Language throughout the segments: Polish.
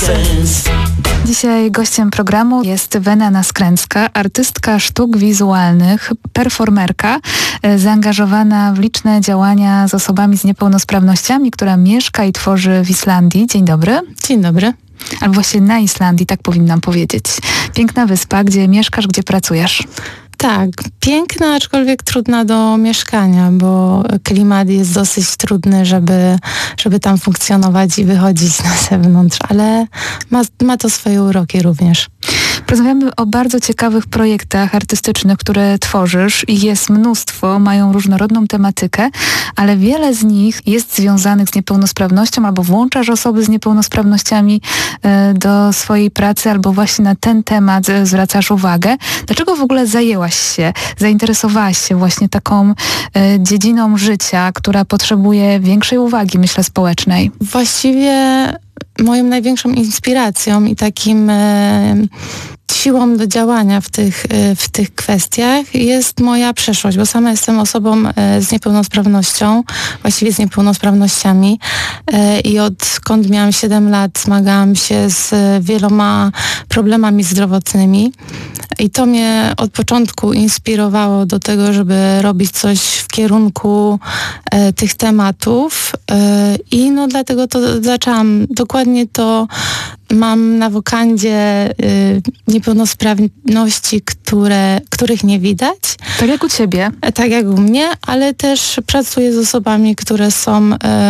sens. Dzisiaj gościem programu jest Wena Naskręcka, artystka sztuk wizualnych, performerka, zaangażowana w liczne działania z osobami z niepełnosprawnościami, która mieszka i tworzy w Islandii. Dzień dobry. Dzień dobry. Albo właśnie na Islandii, tak powinnam powiedzieć. Piękna wyspa, gdzie mieszkasz, gdzie pracujesz. Tak, piękna, aczkolwiek trudna do mieszkania, bo klimat jest dosyć trudny, żeby tam funkcjonować i wychodzić na zewnątrz, ale ma to swoje uroki również. Porozmawiamy o bardzo ciekawych projektach artystycznych, które tworzysz. Ich jest mnóstwo, mają różnorodną tematykę, ale wiele z nich jest związanych z niepełnosprawnością albo włączasz osoby z niepełnosprawnościami do swojej pracy albo właśnie na ten temat zwracasz uwagę. Dlaczego w ogóle zainteresowałaś się właśnie taką dziedziną życia, która potrzebuje większej uwagi, myślę, społecznej? Właściwie moją największą inspiracją i takim siłą do działania w tych kwestiach jest moja przeszłość, bo sama jestem osobą z niepełnosprawnością, właściwie z niepełnosprawnościami i odkąd miałam 7 lat zmagałam się z wieloma problemami zdrowotnymi i to mnie od początku inspirowało do tego, żeby robić coś w kierunku tych tematów i no dlatego to zaczęłam. Dokładnie to mam na wokandzie niepełnosprawności, których nie widać. Tak jak u ciebie. Tak jak u mnie, ale też pracuję z osobami, które są,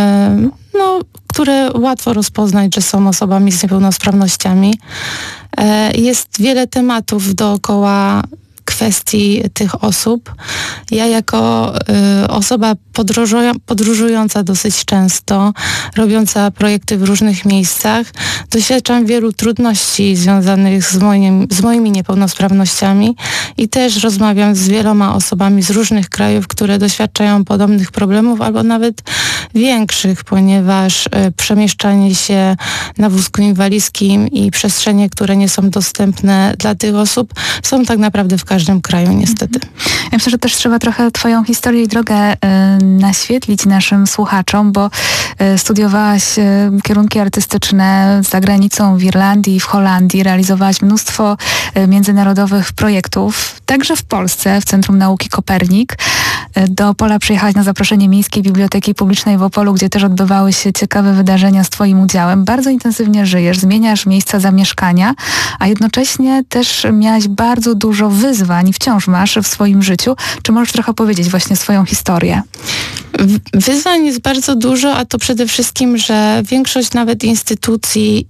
które łatwo rozpoznać, że są osobami z niepełnosprawnościami. Jest wiele tematów dookoła kwestii tych osób. Ja jako osoba podróżująca dosyć często, robiąca projekty w różnych miejscach, doświadczam wielu trudności związanych z moimi niepełnosprawnościami i też rozmawiam z wieloma osobami z różnych krajów, które doświadczają podobnych problemów albo nawet większych, ponieważ przemieszczanie się na wózku inwalidzkim i przestrzenie, które nie są dostępne dla tych osób, są tak naprawdę w każdym kraju niestety. Ja myślę, że też trzeba trochę twoją historię i drogę naświetlić naszym słuchaczom, bo studiowałaś kierunki artystyczne za granicą w Irlandii i w Holandii, realizowałaś mnóstwo międzynarodowych projektów, także w Polsce, w Centrum Nauki Kopernik. Do Opola przyjechałaś na zaproszenie Miejskiej Biblioteki Publicznej w Opolu, gdzie też odbywały się ciekawe wydarzenia z twoim udziałem. Bardzo intensywnie żyjesz, zmieniasz miejsca zamieszkania, a jednocześnie też miałaś bardzo dużo wyzwań i wciąż masz w swoim życiu. Czy możesz trochę powiedzieć właśnie swoją historię? Wyzwań jest bardzo dużo, a to przede wszystkim, że większość nawet instytucji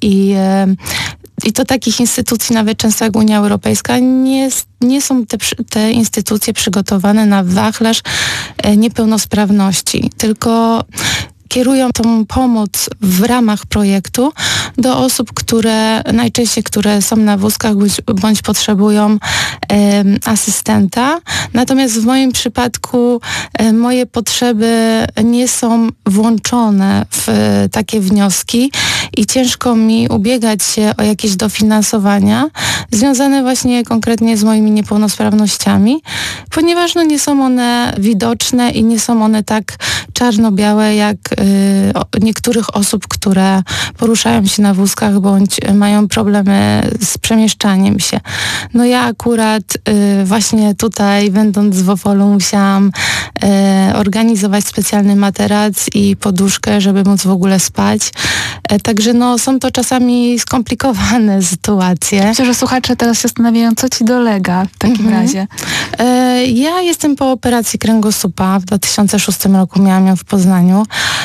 i to takich instytucji nawet często jak Unia Europejska nie są te instytucje przygotowane na wachlarz niepełnosprawności, tylko kierują tą pomoc w ramach projektu do osób, które są na wózkach bądź potrzebują asystenta. Natomiast w moim przypadku moje potrzeby nie są włączone w takie wnioski i ciężko mi ubiegać się o jakieś dofinansowania związane właśnie konkretnie z moimi niepełnosprawnościami, ponieważ nie są one widoczne i nie są one tak czarno-białe jak niektórych osób, które poruszają się na wózkach bądź mają problemy z przemieszczaniem się. No ja akurat właśnie tutaj, będąc w Opolu, musiałam organizować specjalny materac i poduszkę, żeby móc w ogóle spać. Także są to czasami skomplikowane sytuacje. Myślę, że słuchacze teraz się zastanawiają, co ci dolega w takim razie. Ja jestem po operacji kręgosłupa. W 2006 roku miałam ją w Poznaniu.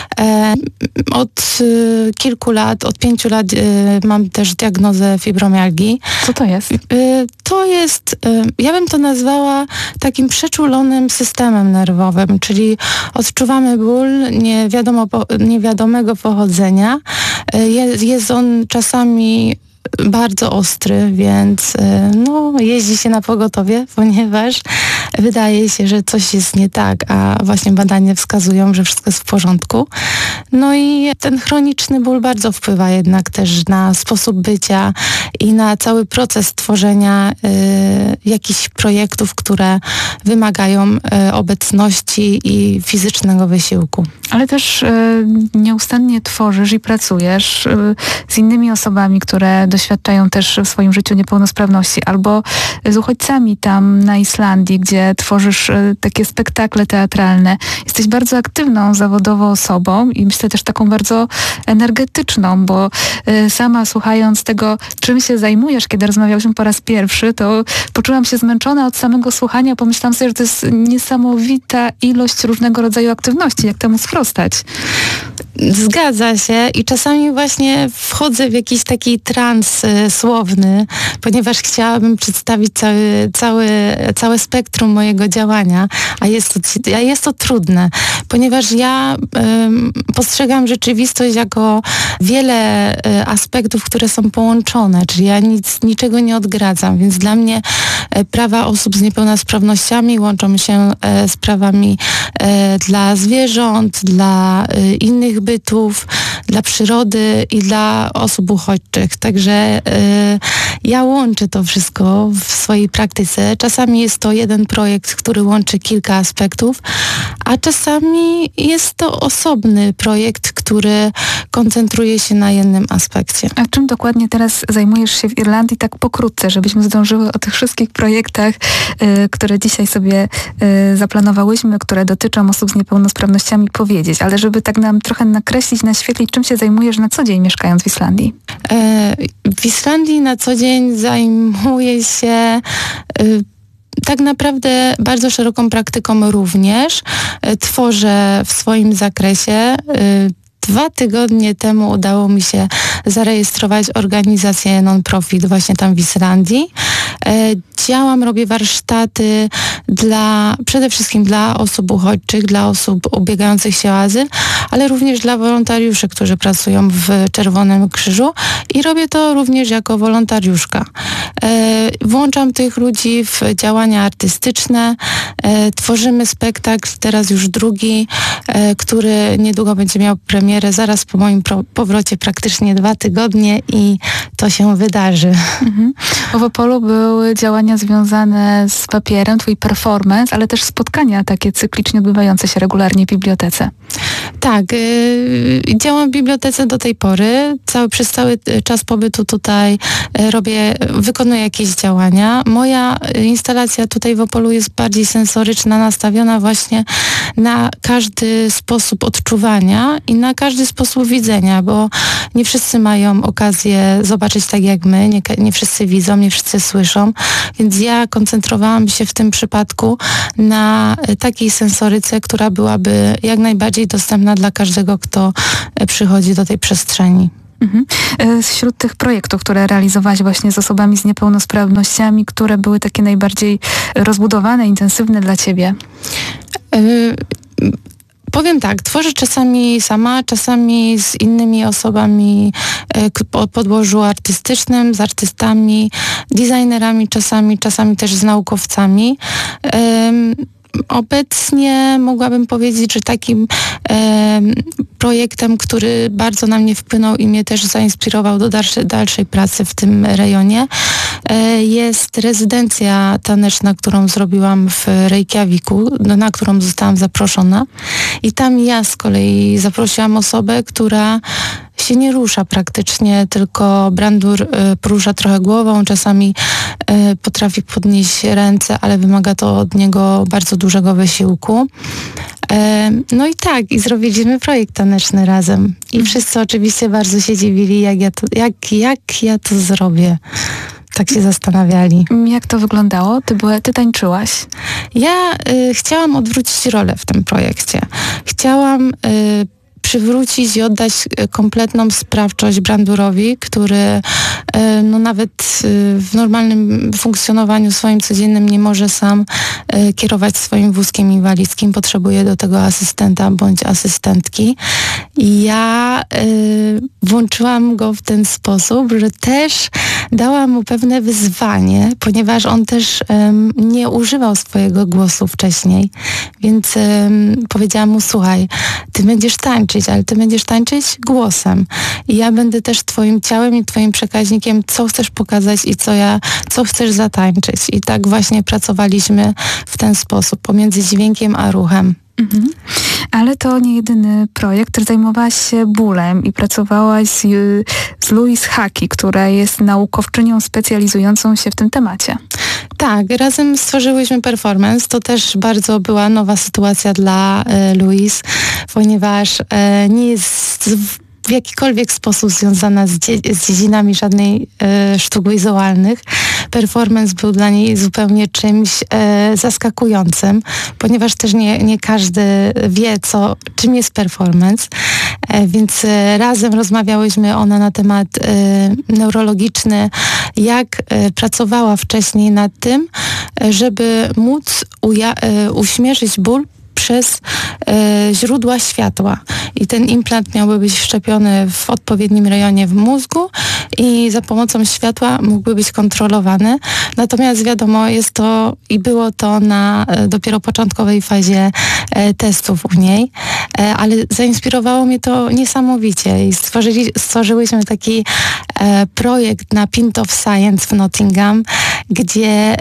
Od kilku lat, od 5 lat mam też diagnozę fibromialgii. Co to jest? To jest, ja bym to nazwała takim przeczulonym systemem nerwowym, czyli odczuwamy ból niewiadomego pochodzenia. Jest on czasami bardzo ostry, więc jeździ się na pogotowie, ponieważ wydaje się, że coś jest nie tak, a właśnie badania wskazują, że wszystko jest w porządku. No i ten chroniczny ból bardzo wpływa jednak też na sposób bycia i na cały proces tworzenia jakichś projektów, które wymagają obecności i fizycznego wysiłku. Ale też nieustannie tworzysz i pracujesz z innymi osobami, które doświadczają też w swoim życiu niepełnosprawności, albo z uchodźcami tam na Islandii, gdzie tworzysz takie spektakle teatralne. Jesteś bardzo aktywną zawodowo osobą i myślę też taką bardzo energetyczną, bo sama słuchając tego, czym się zajmujesz, kiedy rozmawiałyśmy po raz pierwszy, to poczułam się zmęczona od samego słuchania. Pomyślałam sobie, że to jest niesamowita ilość różnego rodzaju aktywności. Jak temu sprostać? Zgadza się i czasami właśnie wchodzę w jakiś taki trans słowny, ponieważ chciałabym przedstawić całe spektrum mojego działania, a jest to trudne, ponieważ ja postrzegam rzeczywistość jako wiele aspektów, które są połączone, czyli ja niczego nie odgradzam, więc dla mnie prawa osób z niepełnosprawnościami łączą się z prawami dla zwierząt, dla innych bytów, dla przyrody i dla osób uchodźczych. Także ja łączę to wszystko w swojej praktyce. Czasami jest to jeden projekt, który łączy kilka aspektów, a czasami jest to osobny projekt, który koncentruje się na jednym aspekcie. A czym dokładnie teraz zajmujesz się w Irlandii tak pokrótce, żebyśmy zdążyły o tych wszystkich projektach, które dzisiaj sobie zaplanowałyśmy, które dotyczą osób z niepełnosprawnościami powiedzieć, ale żeby tak nam trochę nakreślić, naświetlić, czym się zajmujesz na co dzień mieszkając w Islandii? W Islandii na co dzień zajmuję się tak naprawdę bardzo szeroką praktyką również. Tworzę w swoim zakresie. 2 tygodnie temu udało mi się zarejestrować organizację non-profit właśnie tam w Islandii. Robię warsztaty przede wszystkim dla osób uchodźczych, dla osób ubiegających się o azyl, ale również dla wolontariuszy, którzy pracują w Czerwonym Krzyżu i robię to również jako wolontariuszka. Włączam tych ludzi w działania artystyczne, tworzymy spektakl, teraz już drugi, który niedługo będzie miał premierę, zaraz po moim powrocie, praktycznie 2 tygodnie i to się wydarzy. W Opolu były działania związane z papierem, twój performance, ale też spotkania takie cyklicznie odbywające się regularnie w bibliotece. Tak, działam w bibliotece do tej pory. Przez cały czas pobytu tutaj wykonuję jakieś działania. Moja instalacja tutaj w Opolu jest bardziej sensoryczna, nastawiona właśnie na każdy sposób odczuwania i na każdy sposób widzenia, bo nie wszyscy mają okazję zobaczyć tak jak my, nie wszyscy widzą, nie wszyscy słyszą, więc ja koncentrowałam się w tym przypadku na takiej sensoryce, która byłaby jak najbardziej dostępna dla każdego, kto przychodzi do tej przestrzeni. Wśród tych projektów, które realizowałaś właśnie z osobami z niepełnosprawnościami, które były takie najbardziej rozbudowane, intensywne dla ciebie? Powiem tak, tworzę czasami sama, czasami z innymi osobami o podłożu artystycznym, z artystami, designerami czasami też z naukowcami. Obecnie mogłabym powiedzieć, że takim projektem, który bardzo na mnie wpłynął i mnie też zainspirował do dalszej pracy w tym rejonie, jest rezydencja taneczna, którą zrobiłam w Reykjaviku, na którą zostałam zaproszona. I tam ja z kolei zaprosiłam osobę, która się nie rusza praktycznie, tylko brandur porusza trochę głową, czasami potrafi podnieść ręce, ale wymaga to od niego bardzo dużego wysiłku. No i zrobiliśmy projekt taneczny razem. I wszyscy oczywiście bardzo się dziwili, jak ja to zrobię. Tak się zastanawiali. Jak to wyglądało? Ty tańczyłaś? Ja chciałam odwrócić rolę w tym projekcie. Chciałam przywrócić i oddać kompletną sprawczość brandurowi, który no nawet w normalnym funkcjonowaniu swoim codziennym nie może sam kierować swoim wózkiem inwalidzkim, potrzebuje do tego asystenta bądź asystentki. I ja włączyłam go w ten sposób, że też dałam mu pewne wyzwanie, ponieważ on też nie używał swojego głosu wcześniej, więc powiedziałam mu: słuchaj, ty będziesz tańczyć, ale ty będziesz tańczyć głosem i ja będę też twoim ciałem i twoim przekaźnikiem, co chcesz pokazać i co chcesz zatańczyć. I tak właśnie pracowaliśmy w ten sposób, pomiędzy dźwiękiem a ruchem. Mhm. Ale to nie jedyny projekt. Zajmowałaś się bólem i pracowałaś z Louise Haki, która jest naukowczynią specjalizującą się w tym temacie. Tak, razem stworzyłyśmy performance. To też bardzo była nowa sytuacja dla Louise, ponieważ nie jest w jakikolwiek sposób związana z dziedzinami żadnej sztuk wizualnych. Performance był dla niej zupełnie czymś zaskakującym, ponieważ też nie każdy wie, czym jest performance. Więc razem rozmawiałyśmy ona na temat neurologiczny, jak pracowała wcześniej nad tym, żeby móc uśmierzyć ból przez źródła światła. I ten implant miałby być wszczepiony w odpowiednim rejonie w mózgu i za pomocą światła mógłby być kontrolowany. Natomiast wiadomo, jest to i było to na dopiero początkowej fazie testów u niej, ale zainspirowało mnie to niesamowicie i stworzyłyśmy taki projekt na Pint of Science w Nottingham, gdzie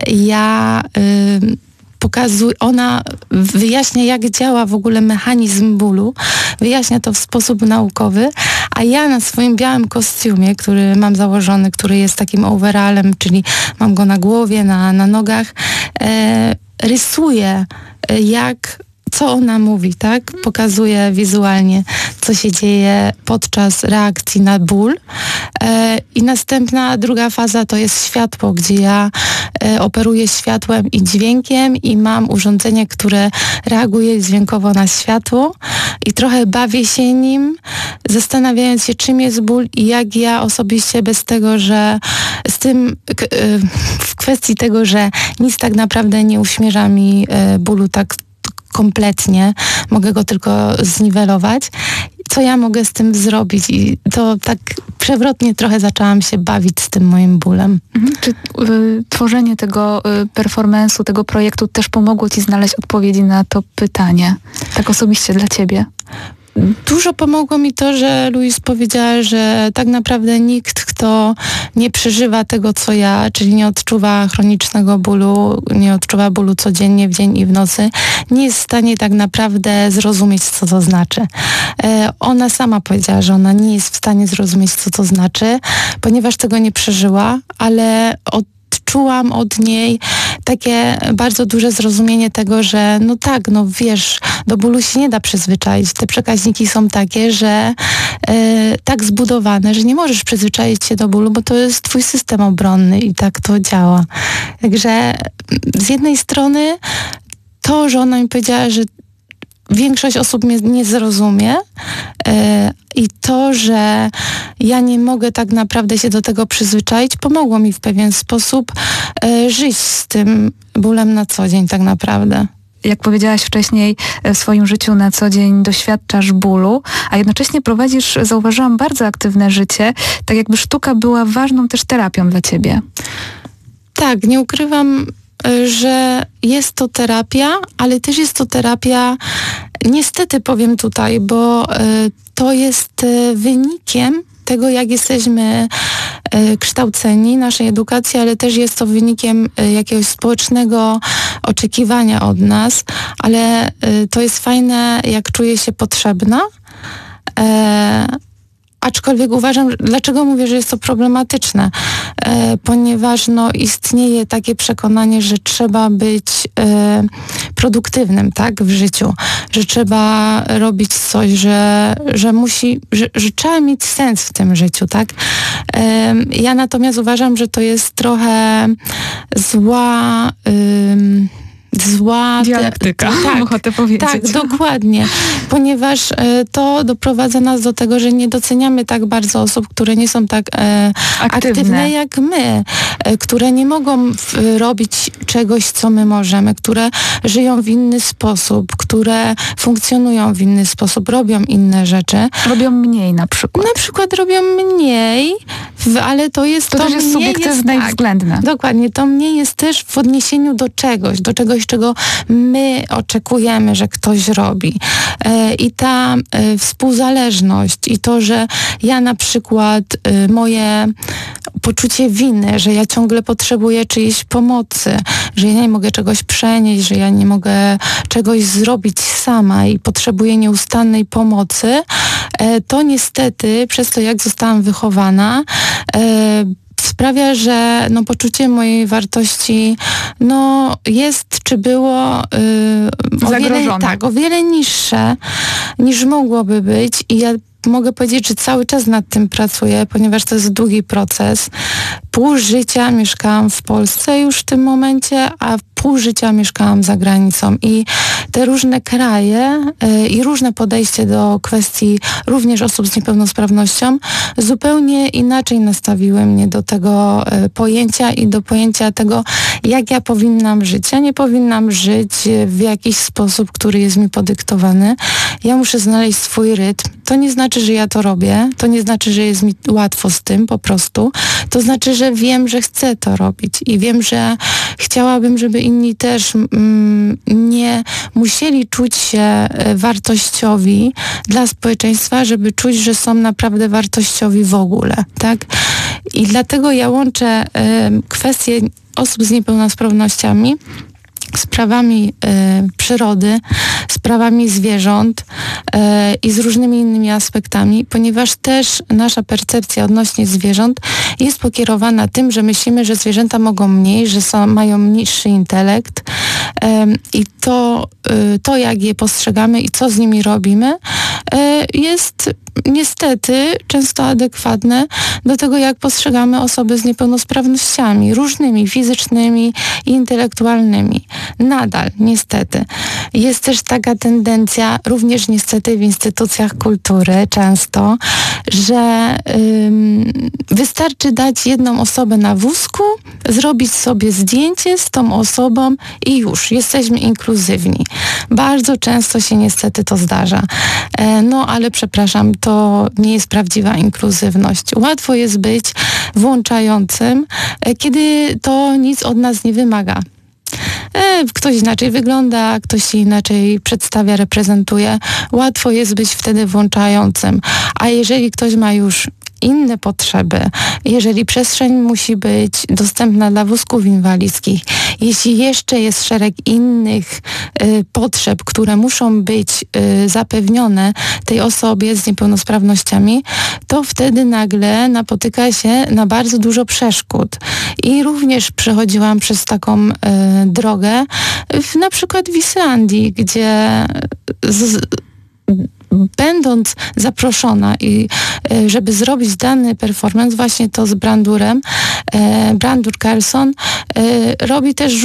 ona wyjaśnia, jak działa w ogóle mechanizm bólu, wyjaśnia to w sposób naukowy, a ja na swoim białym kostiumie, który mam założony, który jest takim overallem, czyli mam go na głowie, na nogach, rysuję, co ona mówi, tak? Pokazuje wizualnie, co się dzieje podczas reakcji na ból. I druga faza to jest światło, gdzie ja operuję światłem i dźwiękiem i mam urządzenie, które reaguje dźwiękowo na światło i trochę bawię się nim, zastanawiając się, czym jest ból i jak ja osobiście w kwestii tego, że nic tak naprawdę nie uśmierza mi bólu tak kompletnie, mogę go tylko zniwelować. Co ja mogę z tym zrobić? I to tak przewrotnie trochę zaczęłam się bawić z tym moim bólem. Czy tworzenie tego performance'u, tego projektu też pomogło ci znaleźć odpowiedzi na to pytanie? Tak osobiście dla ciebie? Dużo pomogło mi to, że Louise powiedziała, że tak naprawdę nikt, kto nie przeżywa tego, co ja, czyli nie odczuwa chronicznego bólu, nie odczuwa bólu codziennie, w dzień i w nocy, nie jest w stanie tak naprawdę zrozumieć, co to znaczy. Ona sama powiedziała, że ona nie jest w stanie zrozumieć, co to znaczy, ponieważ tego nie przeżyła, ale odczułam od niej takie bardzo duże zrozumienie tego, że wiesz, do bólu się nie da przyzwyczaić. Te przekaźniki są takie, że tak zbudowane, że nie możesz przyzwyczaić się do bólu, bo to jest twój system obronny i tak to działa. Także z jednej strony to, że ona mi powiedziała, że większość osób mnie nie zrozumie i to, że ja nie mogę tak naprawdę się do tego przyzwyczaić, pomogło mi w pewien sposób żyć z tym bólem na co dzień tak naprawdę. Jak powiedziałaś wcześniej, w swoim życiu na co dzień doświadczasz bólu, a jednocześnie prowadzisz, zauważyłam, bardzo aktywne życie, tak jakby sztuka była ważną też terapią dla ciebie. Tak, nie ukrywam, że jest to terapia, ale też jest to terapia, niestety powiem tutaj, bo to jest wynikiem tego, jak jesteśmy kształceni, naszej edukacji, ale też jest to wynikiem jakiegoś społecznego oczekiwania od nas, ale to jest fajne, jak czuję się potrzebna. Aczkolwiek uważam, dlaczego mówię, że jest to problematyczne? Ponieważ istnieje takie przekonanie, że trzeba być produktywnym, tak, w życiu, że trzeba robić coś, że trzeba mieć sens w tym życiu, tak? Ja natomiast uważam, że to jest trochę zła dialektyka, mam ochotę powiedzieć. Tak, dokładnie, ponieważ to doprowadza nas do tego, że nie doceniamy tak bardzo osób, które nie są tak aktywne jak my, które nie mogą robić czegoś, co my możemy, które żyją w inny sposób, które funkcjonują w inny sposób, robią inne rzeczy. Robią mniej na przykład. Na przykład robią mniej, ale to jest... To też jest subiektywne i względne. Dokładnie, to mniej jest też w odniesieniu do czegoś, czego my oczekujemy, że ktoś robi. I ta współzależność i to, że ja na przykład moje poczucie winy, że ja ciągle potrzebuję czyjejś pomocy, że ja nie mogę czegoś przenieść, że ja nie mogę czegoś zrobić sama i potrzebuję nieustannej pomocy, to niestety przez to, jak zostałam wychowana, sprawia, że poczucie mojej wartości jest czy było o wiele niższe niż mogłoby być i ja mogę powiedzieć, że cały czas nad tym pracuję, ponieważ to jest długi proces. Pół życia mieszkałam w Polsce już w tym momencie, a pół życia mieszkałam za granicą i te różne kraje i różne podejście do kwestii również osób z niepełnosprawnością zupełnie inaczej nastawiły mnie do tego pojęcia i do pojęcia tego, jak ja powinnam żyć. Ja nie powinnam żyć w jakiś sposób, który jest mi podyktowany. Ja muszę znaleźć swój rytm. To nie znaczy, że ja to robię. To nie znaczy, że jest mi łatwo z tym po prostu. To znaczy, że wiem, że chcę to robić i wiem, że chciałabym, żeby inni też nie musieli czuć się wartościowi dla społeczeństwa, żeby czuć, że są naprawdę wartościowi w ogóle, tak? I dlatego ja łączę kwestie osób z niepełnosprawnościami z prawami przyrody, z prawami zwierząt i z różnymi innymi aspektami, ponieważ też nasza percepcja odnośnie zwierząt jest pokierowana tym, że myślimy, że zwierzęta mogą mniej, że mają niższy intelekt i to, jak je postrzegamy i co z nimi robimy, jest niestety często adekwatne do tego, jak postrzegamy osoby z niepełnosprawnościami, różnymi, fizycznymi i intelektualnymi. Nadal, niestety. Jest też taka tendencja, również niestety w instytucjach kultury często, że wystarczy dać jedną osobę na wózku, zrobić sobie zdjęcie z tą osobą i już, jesteśmy inkluzywni. Bardzo często się niestety to zdarza. Ale przepraszam, to nie jest prawdziwa inkluzywność. Łatwo jest być włączającym, kiedy to nic od nas nie wymaga. Ktoś inaczej wygląda, ktoś się inaczej przedstawia, reprezentuje. Łatwo jest być wtedy włączającym. A jeżeli ktoś ma już inne potrzeby, jeżeli przestrzeń musi być dostępna dla wózków inwalidzkich, jeśli jeszcze jest szereg innych potrzeb, które muszą być zapewnione tej osobie z niepełnosprawnościami, to wtedy nagle napotyka się na bardzo dużo przeszkód. I również przechodziłam przez taką drogę, na przykład w Islandii, gdzie będąc zaproszona i żeby zrobić dany performance, właśnie to z Brandurem, Brandur Carlson robi też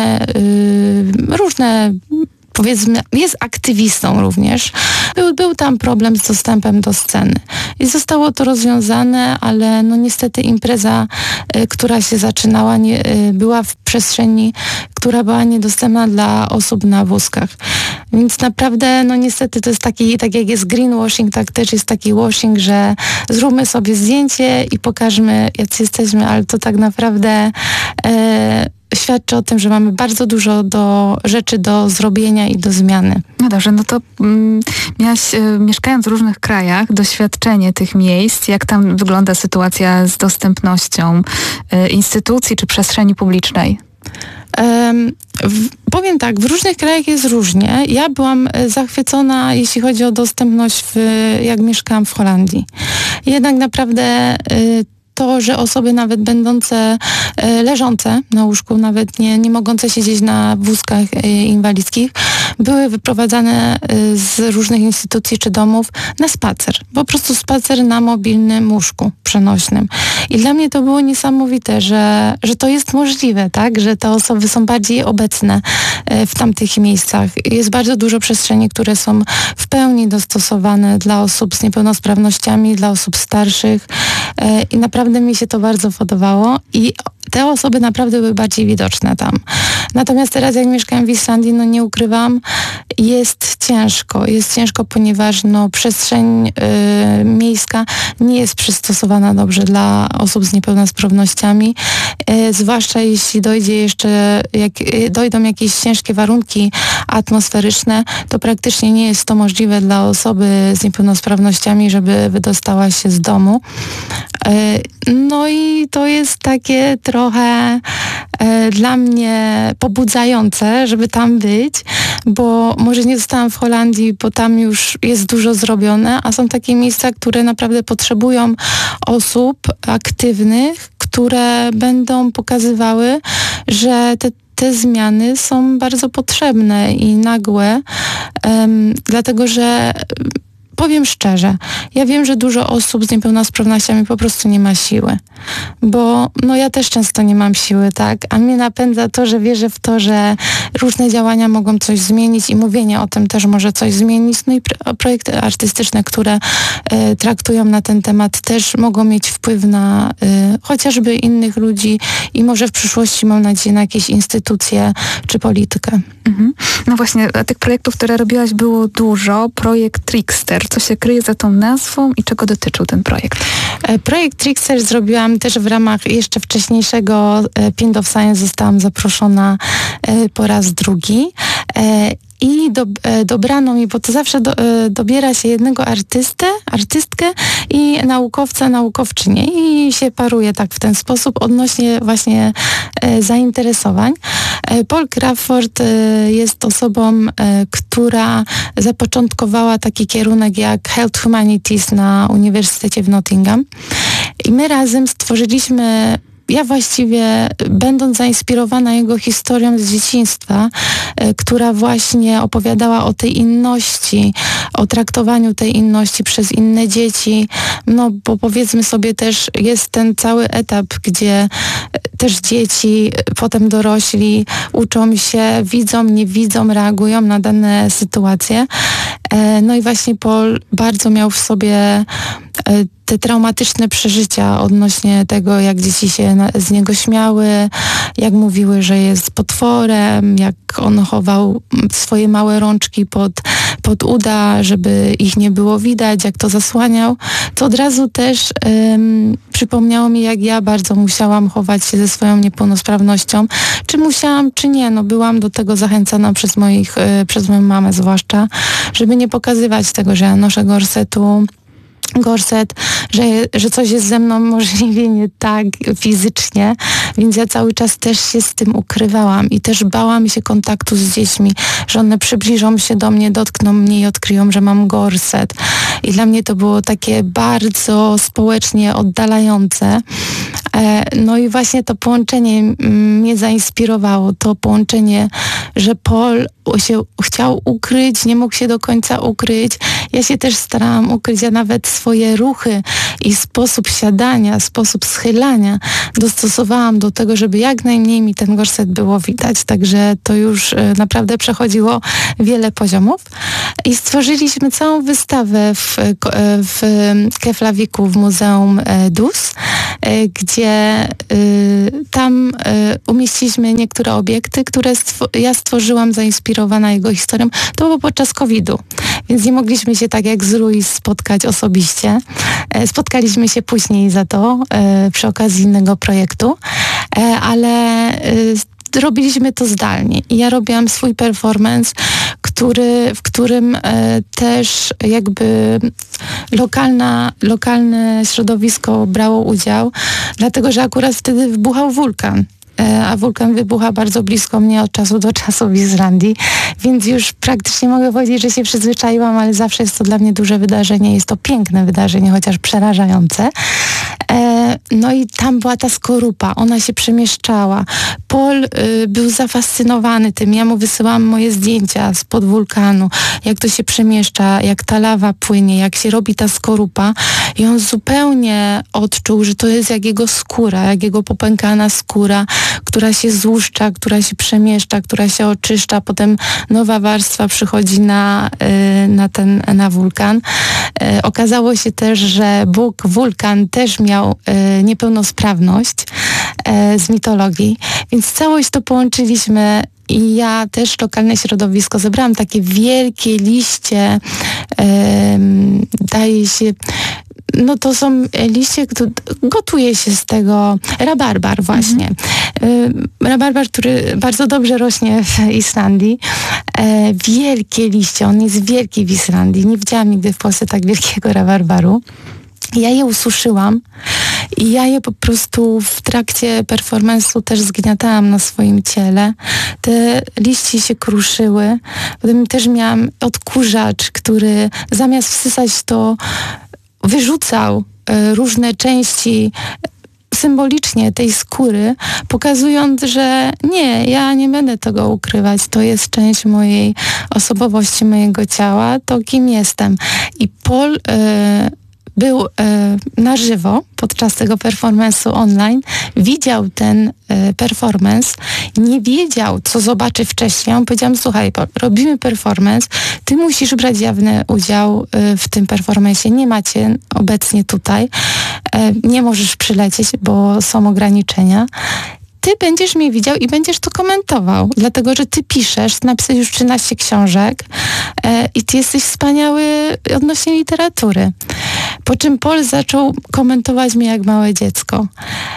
różne powiedzmy, jest aktywistą również. Był tam problem z dostępem do sceny. I zostało to rozwiązane, ale niestety impreza, która się zaczynała, była w przestrzeni, która była niedostępna dla osób na wózkach. Więc naprawdę, niestety to jest taki, tak jak jest greenwashing, tak też jest taki washing, że zróbmy sobie zdjęcie i pokażmy, jacy jesteśmy, ale to tak naprawdę świadczy o tym, że mamy bardzo dużo rzeczy do zrobienia i do zmiany. No dobrze, to miałaś, mieszkając w różnych krajach, doświadczenie tych miejsc, jak tam wygląda sytuacja z dostępnością instytucji czy przestrzeni publicznej? Powiem tak, w różnych krajach jest różnie. Ja byłam zachwycona, jeśli chodzi o dostępność, jak mieszkałam w Holandii. Jednak naprawdę to, że osoby nawet będące, leżące na łóżku, nawet nie mogące siedzieć na wózkach inwalidzkich, były wyprowadzane z różnych instytucji czy domów na spacer. Po prostu spacer na mobilnym łóżku przenośnym. I dla mnie to było niesamowite, że to jest możliwe, tak? Że te osoby są bardziej obecne w tamtych miejscach. Jest bardzo dużo przestrzeni, które są w pełni dostosowane dla osób z niepełnosprawnościami, dla osób starszych i naprawdę mi się to bardzo podobało i te osoby naprawdę były bardziej widoczne tam. Natomiast teraz jak mieszkam w Islandii, no nie ukrywam, jest ciężko, ponieważ przestrzeń miejska nie jest przystosowana dobrze dla osób z niepełnosprawnościami, zwłaszcza jeśli dojdą jakieś ciężkie warunki atmosferyczne, to praktycznie nie jest to możliwe dla osoby z niepełnosprawnościami, żeby wydostała się z domu. No i to jest takie trochę dla mnie pobudzające, żeby tam być, bo może nie zostałam w Holandii, bo tam już jest dużo zrobione, a są takie miejsca, które naprawdę potrzebują osób aktywnych, które będą pokazywały, że te zmiany są bardzo potrzebne i nagłe, dlatego że powiem szczerze, ja wiem, że dużo osób z niepełnosprawnościami po prostu nie ma siły, bo ja też często nie mam siły, tak, a mnie napędza to, że wierzę w to, że różne działania mogą coś zmienić i mówienie o tym też może coś zmienić, no i projekty artystyczne, które traktują na ten temat też mogą mieć wpływ na chociażby innych ludzi i może w przyszłości mam nadzieję na jakieś instytucje czy politykę. Mhm. No właśnie, tych projektów, które robiłaś było dużo. Projekt Trickster. Co się kryje za tą nazwą i czego dotyczył ten projekt? Projekt Trickster zrobiłam też w ramach jeszcze wcześniejszego Pind of Science. Zostałam zaproszona po raz drugi. I dobrano mi, bo to zawsze dobiera się jednego artystkę i naukowca, naukowczynię i się paruje tak w ten sposób odnośnie właśnie zainteresowań. Paul Crawford jest osobą, która zapoczątkowała taki kierunek jak Health Humanities na Uniwersytecie w Nottingham i my razem stworzyliśmy. Ja właściwie, będąc zainspirowana jego historią z dzieciństwa, która właśnie opowiadała o tej inności, o traktowaniu tej inności przez inne dzieci, bo powiedzmy sobie też jest ten cały etap, gdzie też dzieci, potem dorośli uczą się, widzą, nie widzą, reagują na dane sytuacje. No i właśnie Paul bardzo miał w sobie te traumatyczne przeżycia odnośnie tego, jak dzieci się z niego śmiały, jak mówiły, że jest potworem, jak on chował swoje małe rączki pod uda, żeby ich nie było widać, jak to zasłaniał. To od razu też przypomniało mi, jak ja bardzo musiałam chować się ze swoją niepełnosprawnością. Czy musiałam, czy nie. Byłam do tego zachęcana przez moją mamę zwłaszcza, żeby nie pokazywać tego, że ja noszę gorset, że coś jest ze mną możliwie nie tak fizycznie, więc ja cały czas też się z tym ukrywałam i też bałam się kontaktu z dziećmi, że one przybliżą się do mnie, dotkną mnie i odkryją, że mam gorset. I dla mnie to było takie bardzo społecznie oddalające. No i właśnie to połączenie mnie zainspirowało, to połączenie, że Paul się chciał ukryć, nie mógł się do końca ukryć. Ja się też starałam ukryć, ja nawet swoje ruchy i sposób siadania, sposób schylania dostosowałam do tego, żeby jak najmniej mi ten gorset było widać. Także to już naprawdę przechodziło wiele poziomów. I stworzyliśmy całą wystawę w Keflaviku w Muzeum Dus, gdzie tam umieściliśmy niektóre obiekty, które ja stworzyłam zainspirowana jego historią. To było podczas COVID-u, więc nie mogliśmy się tak jak z Ruiz spotkać osobiście. Spotkaliśmy się później za to przy okazji innego projektu, ale robiliśmy to zdalnie i ja robiłam swój performance, w którym też jakby lokalne środowisko brało udział, dlatego że akurat wtedy wybuchał wulkan. A wulkan wybucha bardzo blisko mnie od czasu do czasu w Islandii, więc już praktycznie mogę powiedzieć, że się przyzwyczaiłam, ale zawsze jest to dla mnie duże wydarzenie, jest to piękne wydarzenie, chociaż przerażające. No i tam była ta skorupa, ona się przemieszczała. Paul był zafascynowany tym. Ja mu wysyłam moje zdjęcia spod wulkanu, jak to się przemieszcza, jak ta lawa płynie, jak się robi ta skorupa. I on zupełnie odczuł, że to jest jak jego skóra, jak jego popękana skóra, która się złuszcza, która się przemieszcza, która się oczyszcza. Potem nowa warstwa przychodzi na wulkan. Okazało się też, że Bóg wulkan też miał niepełnosprawność z mitologii, więc całość to połączyliśmy i ja też lokalne środowisko zebrałam takie wielkie liście, daje się, no to są liście, gotuje się z tego rabarbar właśnie. Rabarbar, który bardzo dobrze rośnie w Islandii. Wielkie liście, on jest wielki w Islandii. Nie widziałam nigdy w Polsce tak wielkiego rabarbaru. Ja je ususzyłam i ja je po prostu w trakcie performance'u też zgniatałam na swoim ciele. Te liście się kruszyły. Potem też miałam odkurzacz, który zamiast wsysać to wyrzucał różne części symbolicznie tej skóry, pokazując, że nie, ja nie będę tego ukrywać, to jest część mojej osobowości, mojego ciała, to kim jestem. I Paul był na żywo podczas tego performance'u online, widział ten performance, nie wiedział, co zobaczy wcześniej. On powiedział, słuchaj, robimy performance, ty musisz brać jawny udział w tym performance'ie, nie macie obecnie tutaj, nie możesz przylecieć, bo są ograniczenia. Ty będziesz mnie widział i będziesz to komentował, dlatego, że ty piszesz, napisałeś już 13 książek i ty jesteś wspaniały odnośnie literatury. Po czym Paul zaczął komentować mnie jak małe dziecko.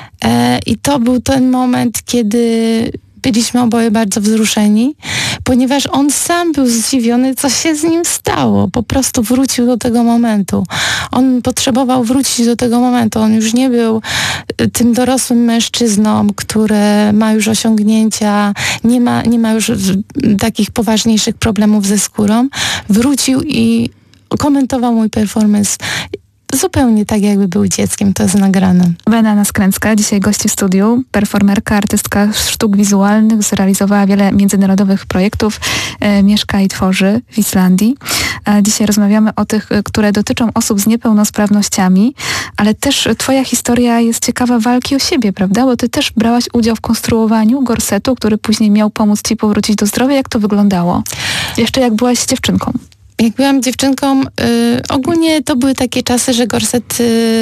I to był ten moment, kiedy byliśmy oboje bardzo wzruszeni, ponieważ on sam był zdziwiony, co się z nim stało. Po prostu wrócił do tego momentu. On potrzebował wrócić do tego momentu. On już nie był tym dorosłym mężczyzną, który ma już osiągnięcia, nie ma już takich poważniejszych problemów ze skórą. Wrócił i komentował mój performance zupełnie tak, jakby był dzieckiem, to jest nagrane. Wena Naskręcka, dzisiaj gości w studiu, performerka, artystka sztuk wizualnych, zrealizowała wiele międzynarodowych projektów, mieszka i tworzy w Islandii. Dzisiaj rozmawiamy o tych, które dotyczą osób z niepełnosprawnościami, ale też twoja historia jest ciekawa walki o siebie, prawda? Bo ty też brałaś udział w konstruowaniu gorsetu, który później miał pomóc ci powrócić do zdrowia. Jak to wyglądało? Jeszcze jak byłaś dziewczynką. Jak byłam dziewczynką, ogólnie to były takie czasy, że gorset,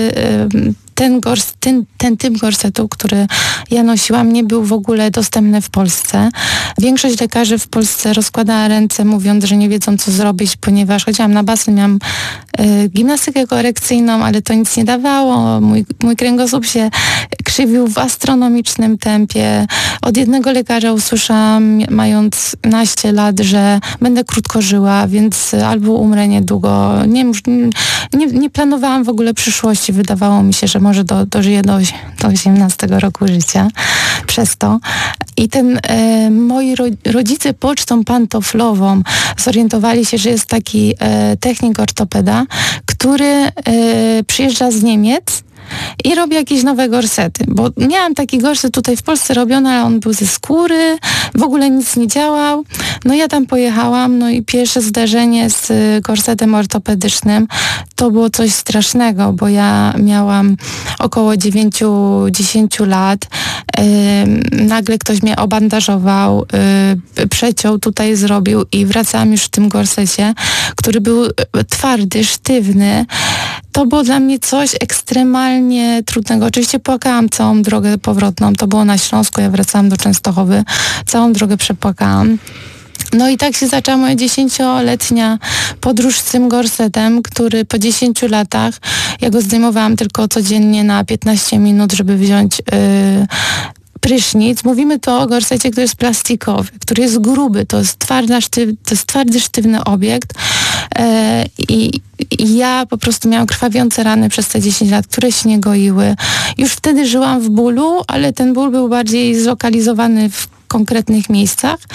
ten typ gorsetu, który ja nosiłam, nie był w ogóle dostępny w Polsce. Większość lekarzy w Polsce rozkładała ręce, mówiąc, że nie wiedzą, co zrobić, ponieważ chodziłam na basen, miałam gimnastykę korekcyjną, ale to nic nie dawało. Mój kręgosłup się krzywił w astronomicznym tempie. Od jednego lekarza usłyszałam, mając naście lat, że będę krótko żyła, więc albo umrę niedługo. Nie planowałam w ogóle przyszłości. Wydawało mi się, że może dożyję do 18 roku życia przez to. I moi rodzice pocztą pantoflową zorientowali się, że jest taki technik ortopeda, który przyjeżdża z Niemiec i robi jakieś nowe gorsety, bo miałam taki gorset tutaj w Polsce robiony, ale on był ze skóry, w ogóle nic nie działał. No ja tam pojechałam, no i pierwsze zderzenie z gorsetem ortopedycznym to było coś strasznego, bo ja miałam około 9-10 lat. Nagle ktoś mnie obandażował, przeciął, tutaj zrobił i wracałam już w tym gorsecie, który był twardy, sztywny. To było dla mnie coś ekstremalnie trudnego. Oczywiście płakałam całą drogę powrotną. To było na Śląsku, ja wracałam do Częstochowy. Całą drogę przepłakałam. No i tak się zaczęła moja 10-letnia podróż z tym gorsetem, który po 10 latach, ja go zdejmowałam tylko codziennie na 15 minut, żeby wziąć prysznic. Mówimy tu o gorsecie, który jest plastikowy, który jest gruby, to jest twardy, sztywny obiekt. I ja po prostu miałam krwawiące rany przez te 10 lat, które się nie goiły. Już wtedy żyłam w bólu, ale ten ból był bardziej zlokalizowany w konkretnych miejscach.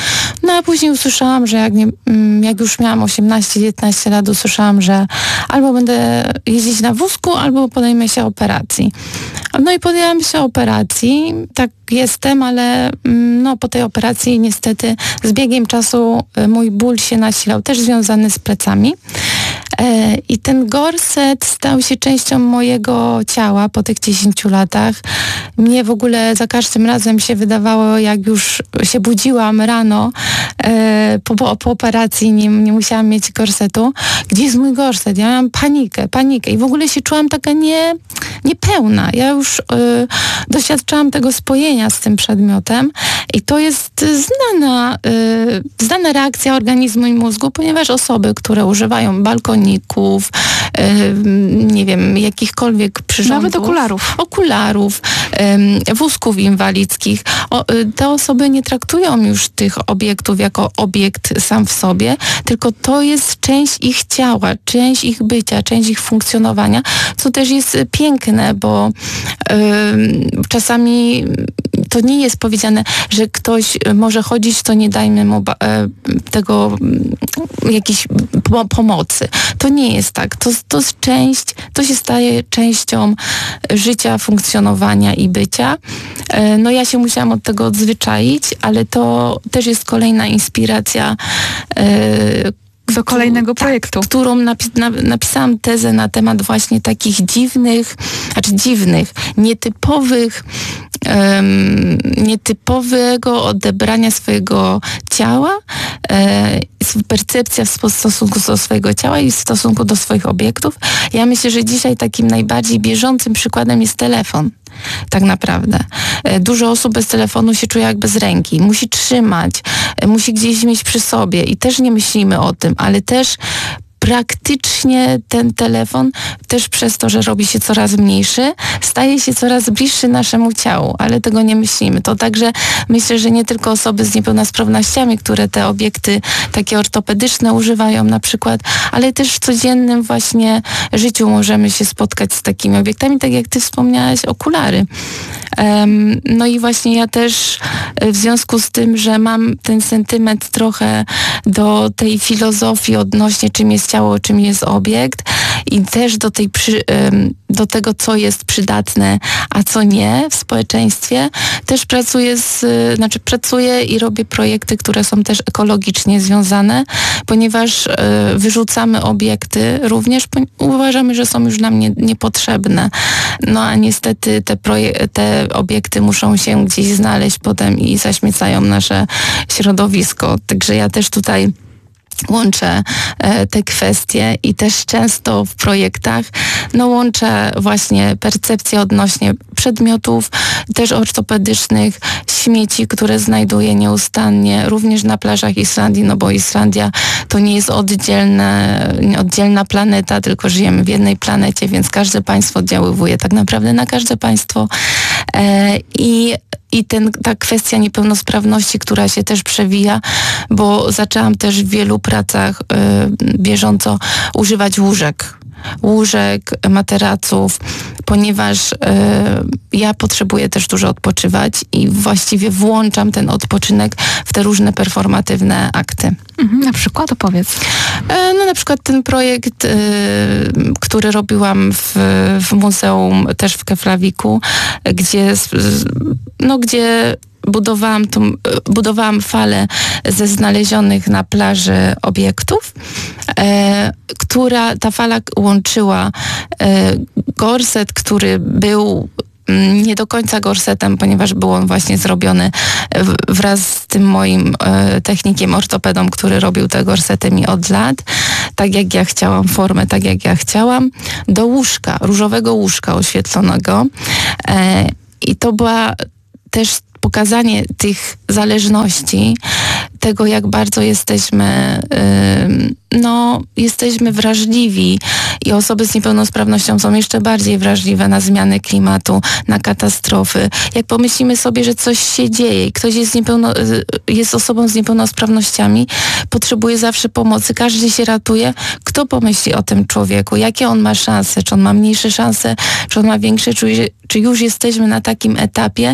No a później usłyszałam, że jak już miałam 18-19 lat, usłyszałam, że albo będę jeździć na wózku, albo podejmę się operacji. No i podjęłam się operacji, tak jestem, ale no, po tej operacji niestety z biegiem czasu mój ból się nasilał, też związany z plecami. I ten gorset stał się częścią mojego ciała po tych 10 latach. Mnie w ogóle za każdym razem się wydawało, jak już się budziłam rano po operacji, nie musiałam mieć gorsetu. Gdzie jest mój gorset? Ja miałam panikę i w ogóle się czułam taka niepełna. Ja już doświadczałam tego spojenia z tym przedmiotem i to jest znana reakcja organizmu i mózgu, ponieważ osoby, które używają balkoników, nie wiem, jakichkolwiek przyrządów. Nawet okularów, wózków inwalidzkich. Te osoby nie traktują już tych obiektów jako obiekt sam w sobie, tylko to jest część ich ciała, część ich bycia, część ich funkcjonowania, co też jest piękne, bo czasami to nie jest powiedziane, że ktoś może chodzić, to nie dajmy mu tego jakiejś pomocy. To nie jest tak. To się staje częścią życia, funkcjonowania i bycia. No ja się musiałam od tego odzwyczaić, ale to też jest kolejna inspiracja do kolejnego projektu. Którą napisałam tezę na temat właśnie takich nietypowego odebrania swojego ciała, percepcja w stosunku do swojego ciała i w stosunku do swoich obiektów. Ja myślę, że dzisiaj takim najbardziej bieżącym przykładem jest telefon. Tak naprawdę. Dużo osób bez telefonu się czuje jak bez ręki. Musi trzymać, musi gdzieś mieć przy sobie i też nie myślimy o tym, ale też praktycznie ten telefon też przez to, że robi się coraz mniejszy, staje się coraz bliższy naszemu ciału, ale tego nie myślimy. To także myślę, że nie tylko osoby z niepełnosprawnościami, które te obiekty takie ortopedyczne używają na przykład, ale też w codziennym właśnie życiu możemy się spotkać z takimi obiektami, tak jak ty wspomniałaś, okulary. No i właśnie ja też w związku z tym, że mam ten sentyment trochę do tej filozofii odnośnie czym jest ciało, czym jest obiekt i też do tego, co jest przydatne, a co nie w społeczeństwie, też pracuję i robię projekty, które są też ekologicznie związane, ponieważ wyrzucamy obiekty również, uważamy, że są już nam niepotrzebne. No a niestety te obiekty muszą się gdzieś znaleźć potem i zaśmiecają nasze środowisko. Także ja też tutaj łączę te kwestie i też często w projektach łączę właśnie percepcję odnośnie przedmiotów, też ortopedycznych, śmieci, które znajduję nieustannie, również na plażach Islandii, no bo Islandia to nie jest oddzielna planeta, tylko żyjemy w jednej planecie, więc każde państwo oddziaływuje tak naprawdę na każde państwo i ta kwestia niepełnosprawności, która się też przewija, bo zaczęłam też w wielu pracach bieżąco używać łóżek, materaców, ponieważ ja potrzebuję też dużo odpoczywać i właściwie włączam ten odpoczynek w te różne performatywne akty. Na przykład opowiedz. No na przykład ten projekt, który robiłam w muzeum też w Keflaviku, gdzie budowałam falę ze znalezionych na plaży obiektów, ta fala łączyła gorset, który był nie do końca gorsetem, ponieważ był on właśnie zrobiony wraz z tym moim technikiem ortopedą, który robił te gorsety mi od lat, tak jak ja chciałam, formę tak jak ja chciałam, do łóżka, różowego łóżka oświetlonego. I to była też pokazanie tych zależności, tego jak bardzo jesteśmy wrażliwi i osoby z niepełnosprawnością są jeszcze bardziej wrażliwe na zmiany klimatu, na katastrofy. Jak pomyślimy sobie, że coś się dzieje i ktoś jest osobą z niepełnosprawnościami, potrzebuje zawsze pomocy, każdy się ratuje, kto pomyśli o tym człowieku, jakie on ma szanse, czy on ma mniejsze szanse, czy on ma większe, czy już jesteśmy na takim etapie,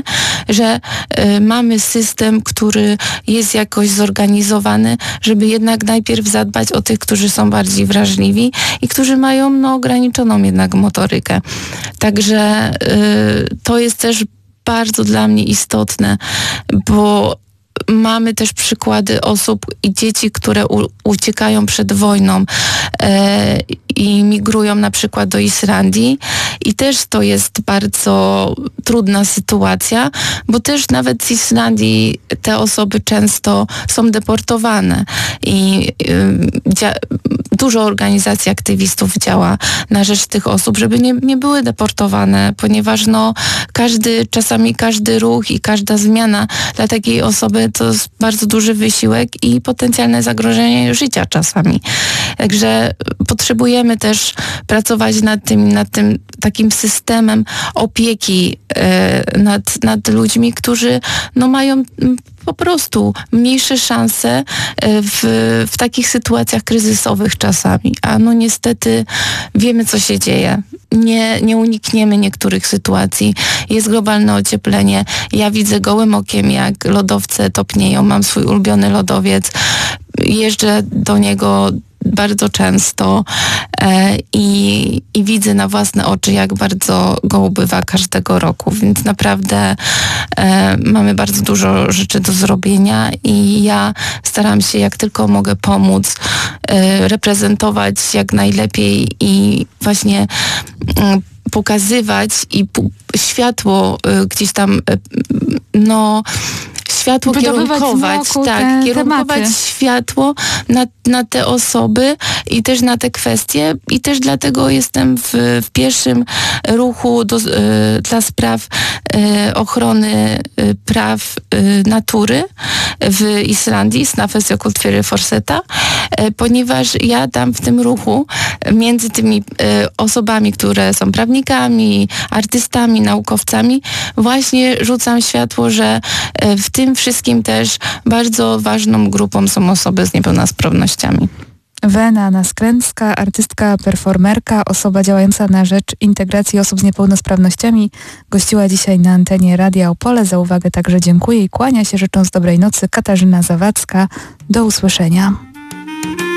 że mamy system, który jest jakoś zorganizowany, żeby jednak najpierw zadbać o tych, którzy są bardziej wrażliwi i którzy mają ograniczoną jednak motorykę. Także to jest też bardzo dla mnie istotne, bo mamy też przykłady osób i dzieci, które uciekają przed wojną i migrują na przykład do Islandii i też to jest bardzo trudna sytuacja, bo też nawet z Islandii te osoby często są deportowane i dużo organizacji aktywistów działa na rzecz tych osób, żeby nie były deportowane, ponieważ czasami każdy ruch i każda zmiana dla takiej osoby to jest bardzo duży wysiłek i potencjalne zagrożenie życia czasami. Także potrzebujemy też pracować nad tym takim systemem opieki nad ludźmi, którzy mają po prostu mniejsze szanse w takich sytuacjach kryzysowych czasami. A niestety wiemy, co się dzieje. Nie unikniemy niektórych sytuacji. Jest globalne ocieplenie. Ja widzę gołym okiem, jak lodowce topnieją. Mam swój ulubiony lodowiec. Jeżdżę do niego bardzo często i widzę na własne oczy, jak bardzo go ubywa każdego roku, więc naprawdę mamy bardzo dużo rzeczy do zrobienia i ja staram się jak tylko mogę pomóc, reprezentować jak najlepiej i właśnie pokazywać i światło gdzieś tam światło kierunkować, kierunkować światło na te osoby i też na te kwestie i też dlatego jestem w pierwszym ruchu dla spraw ochrony praw natury w Islandii, Snafelsjökull Forseta, ponieważ ja tam w tym ruchu między tymi osobami, które są prawnikami, artystami, naukowcami, właśnie rzucam światło, że w tym wszystkim też bardzo ważną grupą są osoby z niepełnosprawnościami. Wena Naskręcka, artystka, performerka, osoba działająca na rzecz integracji osób z niepełnosprawnościami, gościła dzisiaj na antenie Radia Opole. Za uwagę także dziękuję i kłania się, życząc dobrej nocy, Katarzyna Zawadzka. Do usłyszenia.